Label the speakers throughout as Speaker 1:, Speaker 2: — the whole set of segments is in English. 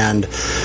Speaker 1: And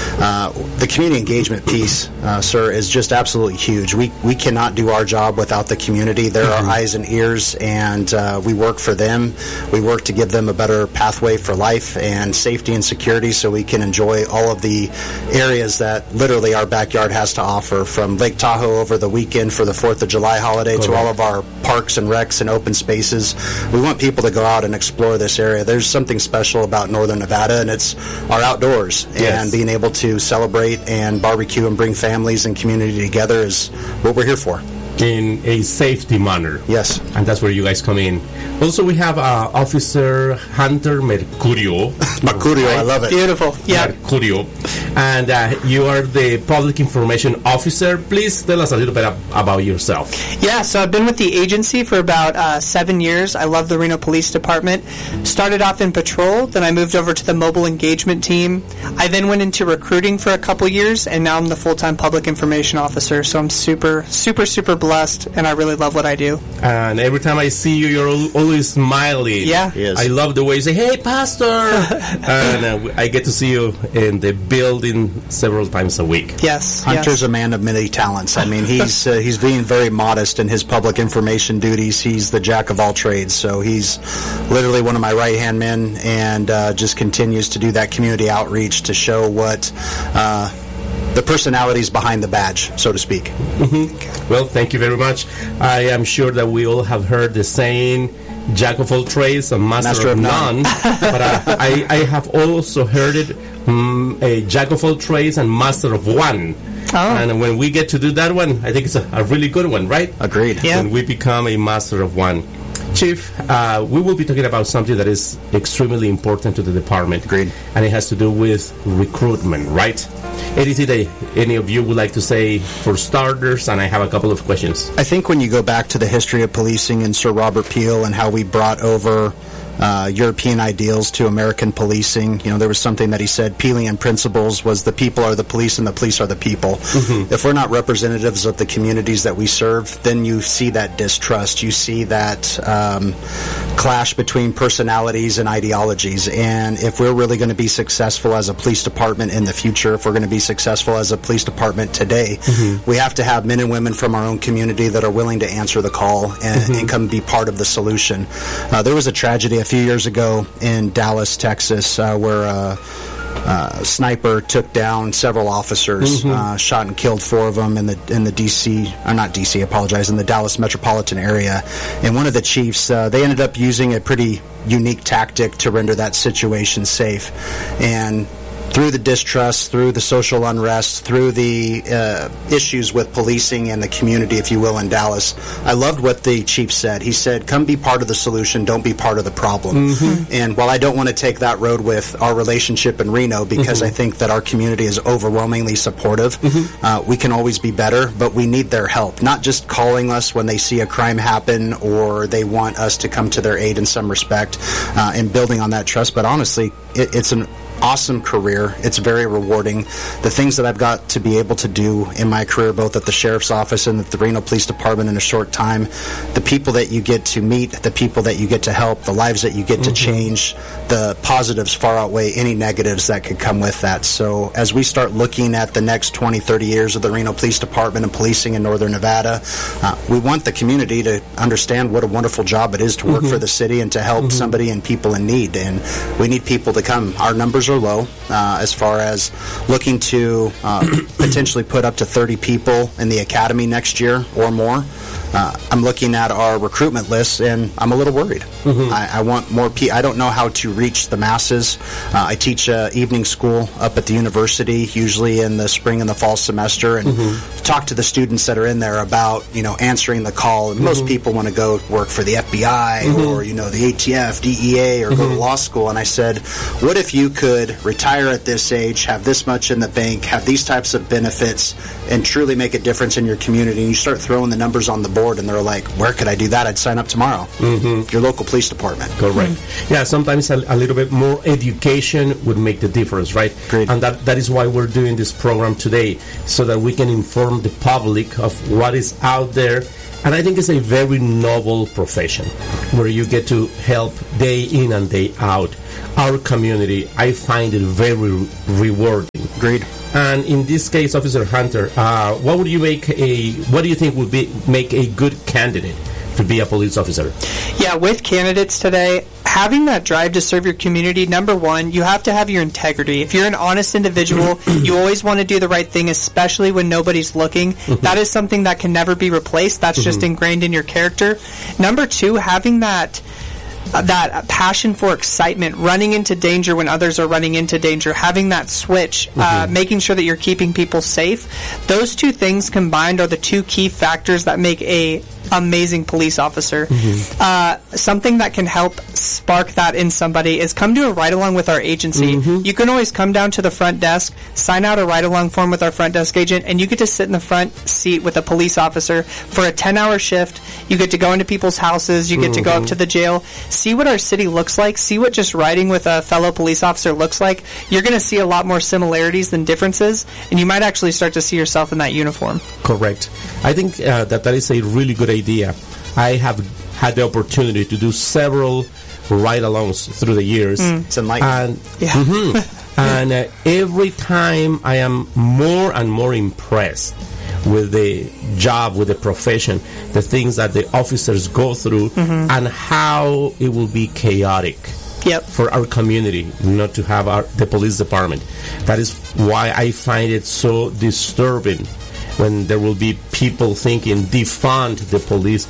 Speaker 1: the community engagement piece, sir, is just absolutely huge. We cannot do our job without the community. They're our eyes and ears, and we work for them. We work to give them a better pathway for life and safety and security so we can enjoy all of the areas that literally our backyard has to offer, from Lake Tahoe over the weekend for the 4th of July holiday to all of our parks and recs and open spaces. We want people to go out and explore this area. There's something special about Northern Nevada, and it's our outdoors. And being able to celebrate and barbecue and bring families and community together is what we're here for.
Speaker 2: In a safety manner.
Speaker 1: Yes.
Speaker 2: And that's where you guys come in. Also, we have Officer Hunter Mercurio.
Speaker 1: Mercurio, right? I love it.
Speaker 3: Beautiful. Yeah.
Speaker 2: Mercurio. And you are the Public Information Officer. Please tell us a little bit about yourself.
Speaker 3: Yeah, so I've been with the agency for about 7 years. I love the Reno Police Department. Started off in patrol, then I moved over to the mobile engagement team. I then went into recruiting for a couple years, and now I'm the full-time Public Information Officer. So I'm super, super, super blessed, and I really love what I do.
Speaker 2: And every time I see you, you're always smiling.
Speaker 3: Yeah.
Speaker 1: Yes.
Speaker 2: I love the way you say, "Hey, Pastor!" And I get to see you in the building several times a week.
Speaker 3: Yes.
Speaker 1: Hunter's a man of many talents. I mean, he's being very modest in his public information duties. He's the jack of all trades. So he's literally one of my right-hand men, and just continues to do that community outreach to show what the personalities behind the badge, so to speak.
Speaker 2: Mm-hmm. Well, thank you very much. I am sure that we all have heard the saying, "Jack of all trades and master of none." But I have also heard it, a Jack of all trades and master of one.
Speaker 3: Oh.
Speaker 2: And when we get to do that one, I think it's a really good one, right?
Speaker 1: Agreed.
Speaker 3: Yeah.
Speaker 2: When we become a master of one. Chief, we will be talking about something that is extremely important to the department.
Speaker 1: Agreed.
Speaker 2: And it has to do with recruitment, right? Anything that any of you would like to say for starters? And I have a couple of questions.
Speaker 1: I think when you go back to the history of policing and Sir Robert Peel and how we brought over European ideals to American policing, there was something that he said, Peelian principles was the people are the police and the police are the people. Mm-hmm. If we're not representatives of the communities that we serve, then you see that distrust. You see that clash between personalities and ideologies. And if we're really going to be successful as a police department in the future, if we're going to be successful as a police department today, we have to have men and women from our own community that are willing to answer the call and come be part of the solution. There was a tragedy a few years ago in Dallas, Texas, where a sniper took down several officers, shot and killed 4 of them in the Dallas metropolitan area. And one of the chiefs, they ended up using a pretty unique tactic to render that situation safe. And through the distrust, through the social unrest, through the issues with policing and the community, if you will, in Dallas, I loved what the chief said. He said, come be part of the solution, don't be part of the problem. And while I don't want to take that road with our relationship in Reno, because I think that our community is overwhelmingly supportive, we can always be better, but we need their help. Not just calling us when they see a crime happen or they want us to come to their aid in some respect, and building on that trust, but honestly, it's an awesome career. It's very rewarding. The things that I've got to be able to do in my career, both at the Sheriff's Office and at the Reno Police Department in a short time, the people that you get to meet, the people that you get to help, the lives that you get to change, the positives far outweigh any negatives that could come with that. So as we start looking at the next 20, 30 years of the Reno Police Department and policing in Northern Nevada, we want the community to understand what a wonderful job it is to work for the city and to help somebody and people in need. And we need people to come. Our numbers are low as far as looking to potentially put up to 30 people in the academy next year or more. I'm looking at our recruitment list, and I'm a little worried. I want more people. I don't know how to reach the masses. I teach evening school up at the university, usually in the spring and the fall semester, and talk to the students that are in there about, answering the call. And most people want to go work for the FBI or, the ATF, DEA, or go to law school. And I said, what if you could retire at this age, have this much in the bank, have these types of benefits, and truly make a difference in your community? And you start throwing the numbers on the board, and they're like, where could I do that? I'd sign up tomorrow. Your local police department.
Speaker 2: Correct. Yeah, sometimes a little bit more education would make the difference, right?
Speaker 1: Great.
Speaker 2: And that is why we're doing this program today, so that we can inform the public of what is out there And I think it's a very noble profession where you get to help day in and day out our community. I find it very rewarding.
Speaker 1: Agreed.
Speaker 2: And in this case, Officer Hunter, what do you think would make a good candidate to be a police officer?
Speaker 3: Yeah, with candidates today, having that drive to serve your community, number one, you have to have your integrity. If you're an honest individual, you always want to do the right thing, especially when nobody's looking. That is something that can never be replaced. That's just ingrained in your character. Number two, having that passion for excitement, running into danger when others are running into danger, having that switch, making sure that you're keeping people safe. Those two things combined are the two key factors that make a amazing police officer. Something that can help spark that in somebody is come to a ride-along with our agency. You can always come down to the front desk, sign out a ride-along form with our front desk agent, and you get to sit in the front seat with a police officer for a 10-hour shift. You get to go into people's houses. You get to go up to the jail, see what our city looks like, see what just riding with a fellow police officer looks like. You're going to see a lot more similarities than differences, and you might actually start to see yourself in that uniform.
Speaker 2: Correct. I think that is a really good idea. I have had the opportunity to do several ride-alongs through the years.
Speaker 1: It's enlightening.
Speaker 2: And every time I am more and more impressed with the job, with the profession, the things that the officers go through, and how it will be chaotic for our community not to have the police department. That is why I find it so disturbing when there will be people thinking defund the police.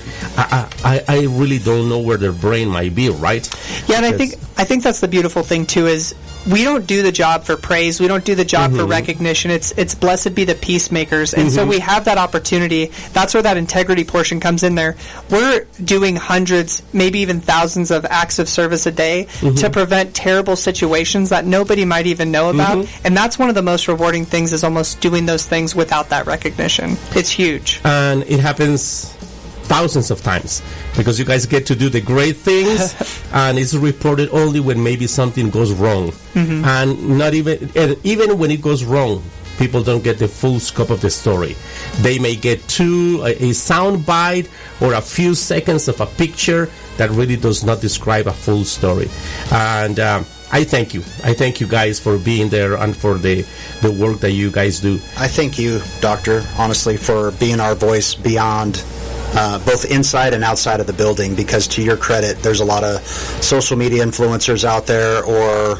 Speaker 2: I really don't know where their brain might be, right?
Speaker 3: Yeah, and I think that's the beautiful thing too, is we don't do the job for praise. We don't do the job for recognition. It's blessed be the peacemakers. And so we have that opportunity. That's where that integrity portion comes in there. We're doing hundreds, maybe even thousands of acts of service a day to prevent terrible situations that nobody might even know about. And that's one of the most rewarding things, is almost doing those things without that recognition. It's huge.
Speaker 2: And it happens thousands of times because you guys get to do the great things and it's reported only when maybe something goes wrong. And not even when it goes wrong, people don't get the full scope of the story. They may get a sound bite or a few seconds of a picture that really does not describe a full story. And I thank you. I thank you guys for being there and for the work that you guys do.
Speaker 1: I thank you, Doctor, honestly, for being our voice beyond both inside and outside of the building, because to your credit, there's a lot of social media influencers out there or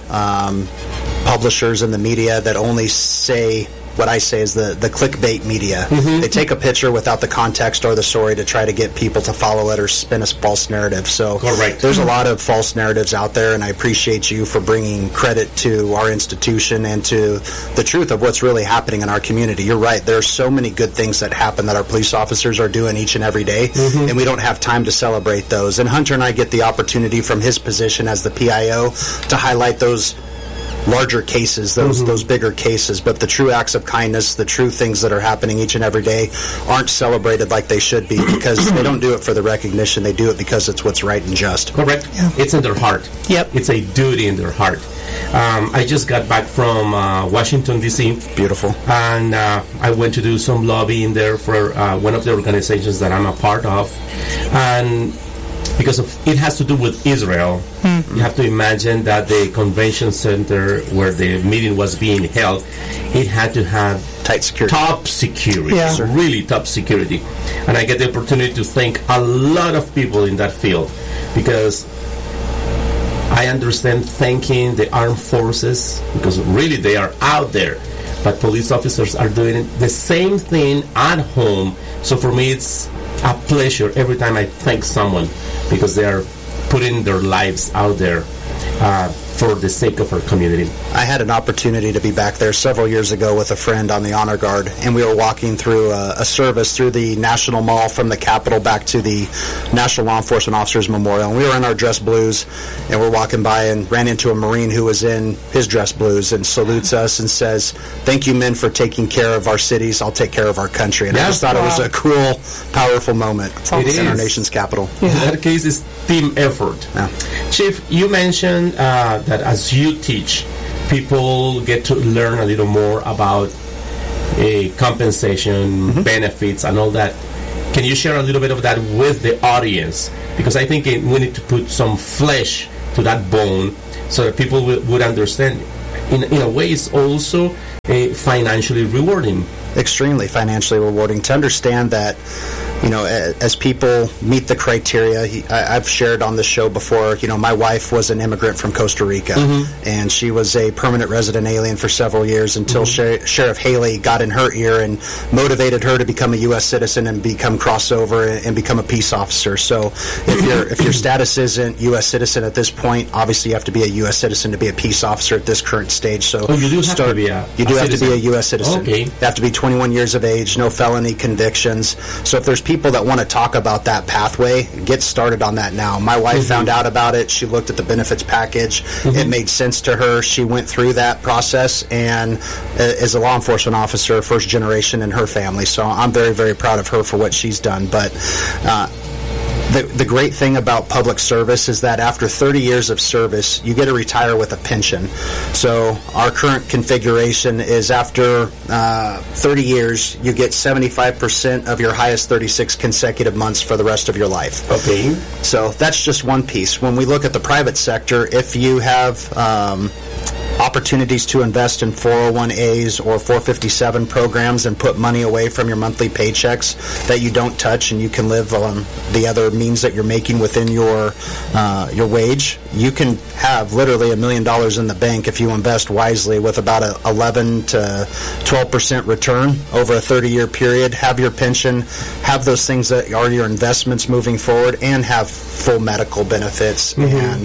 Speaker 1: publishers in the media that only say what I say is the clickbait media. They take a picture without the context or the story to try to get people to follow it or spin a false narrative. So there's a lot of false narratives out there, and I appreciate you for bringing credit to our institution and to the truth of what's really happening in our community. You're right. There are so many good things that happen that our police officers are doing each and every day, and we don't have time to celebrate those. And Hunter and I get the opportunity from his position as the PIO to highlight those larger cases, those bigger cases, but the true acts of kindness, the true things that are happening each and every day aren't celebrated like they should be, because they don't do it for the recognition. They do it because it's what's right and just.
Speaker 2: Correct. It's in their heart. It's a duty in their heart. I just got back from Washington, D.C.
Speaker 1: Beautiful.
Speaker 2: And I went to do some lobbying there for one of the organizations that I'm a part of. And because it has to do with Israel, you have to imagine that the convention center where the meeting was being held, it had to have
Speaker 1: tight security,
Speaker 2: top security, really top security. And I get the opportunity to thank a lot of people in that field, because I understand thanking the armed forces, because really they are out there, but police officers are doing the same thing at home. So for me, it's a pleasure every time I thank someone, because they are putting their lives out there for the sake of our community. I
Speaker 1: had an opportunity to be back there several years ago with a friend on the Honor Guard, and we were walking through a service through the National Mall from the Capitol back to the National Law Enforcement Officers Memorial, and we were in our dress blues, and we're walking by and ran into a Marine who was in his dress blues and salutes us and says, "Thank you, men, for taking care of our cities. I'll take care of our country." And I just thought it was a cool, powerful moment in our nation's capital.
Speaker 2: In that case, it's team effort. Chief, you mentioned that as you teach, people get to learn a little more about compensation, benefits, and all that. Can you share a little bit of that with the audience? Because I think we need to put some flesh to that bone so that people would understand. In a way, it's also financially rewarding.
Speaker 1: Extremely financially rewarding to understand that, as people meet the criteria. I've shared on the show before, my wife was an immigrant from Costa Rica, and she was a permanent resident alien for several years until Sheriff Haley got in her ear and motivated her to become a U.S. citizen and become crossover and become a peace officer. So if your status isn't U.S. citizen at this point, obviously you have to be a U.S. citizen to be a peace officer at this current stage. So
Speaker 2: you do have to be a
Speaker 1: U.S. citizen.
Speaker 2: Okay.
Speaker 1: You have to be 21 years of age, no felony convictions. So if there's people that want to talk about that pathway, get started on that now. My wife found out about it. She looked at the benefits package. It made sense to her. She went through that process and is a law enforcement officer, first generation in her family. So I'm very, very proud of her for what she's done. But the great thing about public service is that after 30 years of service, you get to retire with a pension. So our current configuration is after 30 years, you get 75% of your highest 36 consecutive months for the rest of your life.
Speaker 2: Okay.
Speaker 1: So that's just one piece. When we look at the private sector, if you have opportunities to invest in 401As or 457 programs and put money away from your monthly paychecks that you don't touch, and you can live on the other means that you're making within your wage, you can have literally $1 million in the bank if you invest wisely with about a 11 to 12% return over a 30-year period. Have your pension, have those things that are your investments moving forward, and have full medical benefits. And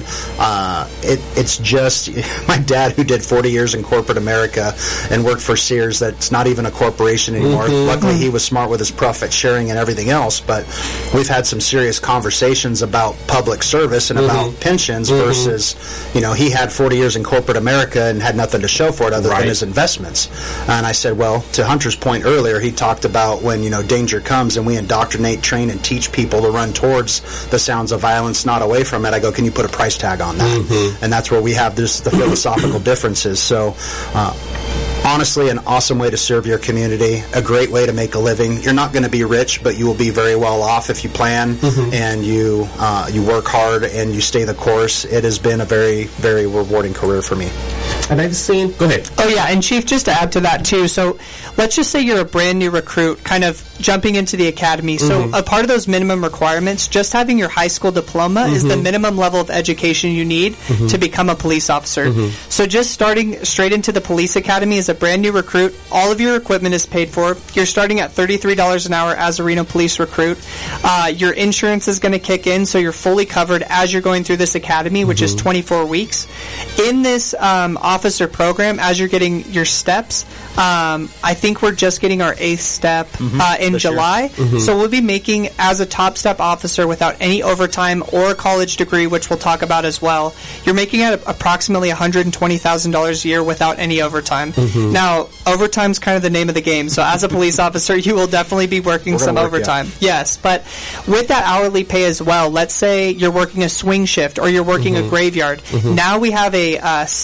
Speaker 1: it's just my dad, who did 40 years in corporate America and worked for Sears, that's not even a corporation anymore. Luckily, he was smart with his profit sharing and everything else, but we've had some serious conversations about public service and about pensions versus, he had 40 years in corporate America and had nothing to show for it other than his investments. And I said, well, to Hunter's point earlier, he talked about when, danger comes and we indoctrinate, train, and teach people to run towards the sounds of violence, not away from it. I go, can you put a price tag on that? And that's where we have the philosophical differences. So honestly, an awesome way to serve your community, a great way to make a living. You're not going to be rich, but you will be very well off if you plan and you work hard and you stay the course. It has been a very, very rewarding career for me.
Speaker 2: And I've seen... Go ahead.
Speaker 3: Oh, yeah, and Chief, just to add to that, too, so let's just say you're a brand new recruit kind of jumping into the academy. So a part of those minimum requirements, just having your high school diploma is the minimum level of education you need to become a police officer. So just starting straight into the police academy as a brand new recruit, all of your equipment is paid for. You're starting at $33 an hour as a Reno police recruit. Your insurance is going to kick in, so you're fully covered as you're going through this academy, which is 24 weeks. In this officer program, as you're getting your steps, I think we're just getting our 8th step in this July. So we'll be making, as a top step officer without any overtime or a college degree, which we'll talk about as well, you're making at approximately $120,000 a year without any overtime. Now, overtime's kind of the name of the game. So as a police officer, you will definitely be working some overtime. Yes, but with that hourly pay as well, let's say you're working a swing shift or you're working a graveyard. Now we have a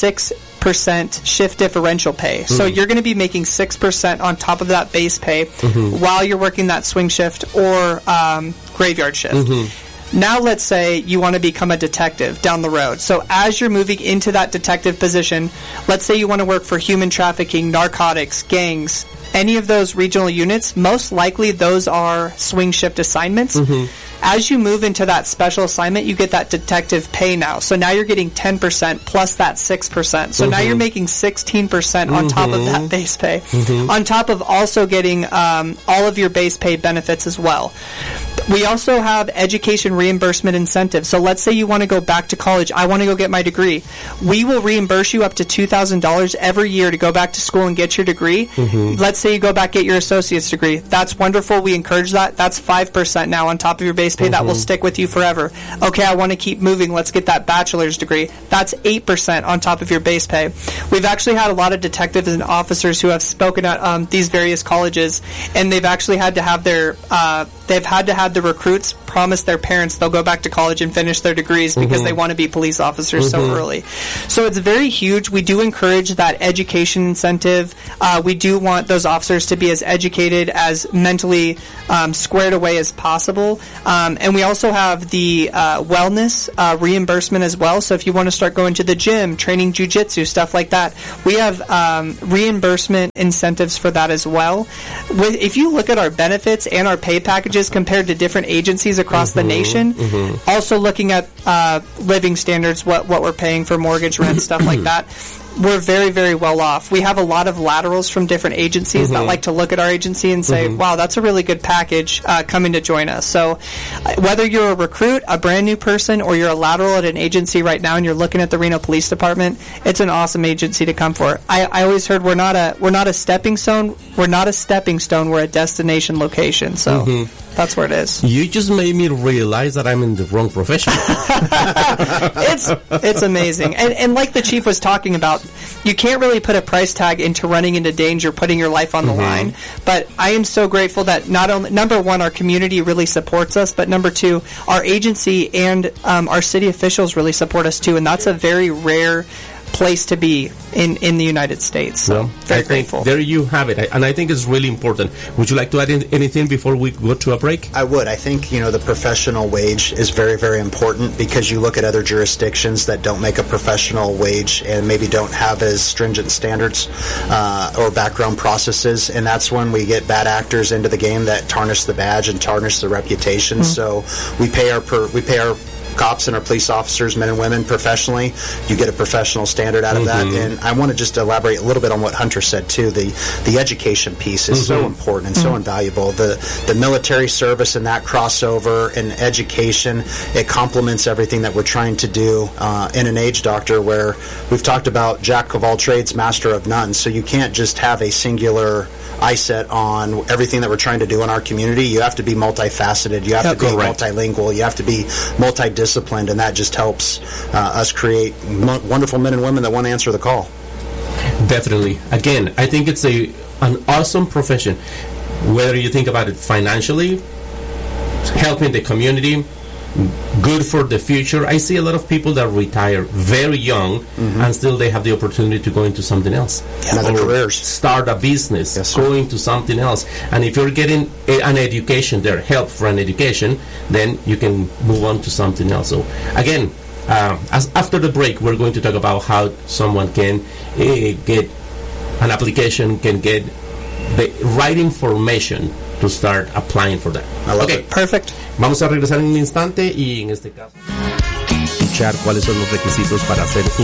Speaker 3: 6% shift differential pay. So you're going to be making 6% on top of that base pay while you're working that swing shift or graveyard shift. Now let's say you want to become a detective down the road. So as you're moving into that detective position, let's say you want to work for human trafficking, narcotics, gangs, any of those regional units, most likely those are swing shift assignments. As you move into that special assignment, you get that detective pay now. So now you're getting 10% plus that 6%. So now you're making 16% on top of that base pay, on top of also getting all of your base pay benefits as well. We also have education reimbursement incentives. So let's say you want to go back to college. I want to go get my degree. We will reimburse you up to $2,000 every year to go back to school and get your degree. Let's say you go back get your associate's degree. That's wonderful. We encourage that. That's 5% now on top of your base pay. That will stick with you forever. Okay, I want to keep moving. Let's get that bachelor's degree. That's 8% on top of your base pay. We've actually had a lot of detectives and officers who have spoken at these various colleges, and they've actually had to have had the recruits promise their parents they'll go back to college and finish their degrees because they want to be police officers so early. So it's very huge. We do encourage that education incentive. We do want those officers to be as educated, as mentally squared away as possible. And we also have the wellness reimbursement as well. So if you want to start going to the gym, training jiu-jitsu, stuff like that, we have reimbursement incentives for that as well. If you look at our benefits and our pay packages compared to different agencies across the nation, also looking at living standards, what we're paying for mortgage, rent, stuff like that, we're very, very well off. We have a lot of laterals from different agencies that like to look at our agency and say, wow, that's a really good package coming to join us. So whether you're a recruit, a brand new person, or you're a lateral at an agency right now and you're looking at the Reno Police Department, it's an awesome agency to come for. I always heard we're not a stepping stone. We're not a stepping stone. We're a destination location. So that's where it is.
Speaker 2: You just made me realize that I'm in the wrong profession.
Speaker 3: It's amazing. And like the chief was talking about, you can't really put a price tag into running into danger, putting your life on the line. But I am so grateful that not only, number one, our community really supports us, but number two, our agency and our city officials really support us too. And that's a very rare place to be in the United States. So very grateful.
Speaker 2: There you have it, and I think it's really important. Would you like to add anything before we go to a break?
Speaker 1: I would. I think the professional wage is very, very important, because you look at other jurisdictions that don't make a professional wage and maybe don't have as stringent standards or background processes, and that's when we get bad actors into the game that tarnish the badge and tarnish the reputation. So we pay our cops and our police officers, men and women, professionally. You get a professional standard out of that. And I want to just elaborate a little bit on what Hunter said too. The education piece is so important and so invaluable. The military service and that crossover and education, it complements everything that we're trying to do in an age doctor, where we've talked about jack of all trades, master of none. So you can't just have a singular eye set on everything that we're trying to do in our community. You have to be multifaceted. You have to be multilingual. You have to be multidisciplined, and that just helps us create wonderful men and women that want to answer the call.
Speaker 2: Definitely. Again, I think it's an awesome profession. Whether you think about it financially, helping the community, good for the future. I see a lot of people that retire very young and still they have the opportunity to go into something else.
Speaker 1: Other careers.
Speaker 2: Start a business, go into something else. And if you're getting an education there, help for an education, then you can move on to something else. So again, after the break, we're going to talk about how someone can get an application, can get the right information to start applying for that.
Speaker 1: Okay,
Speaker 3: perfect.
Speaker 2: Vamos a regresar en un instante y en este caso escuchar cuáles son los requisitos para hacer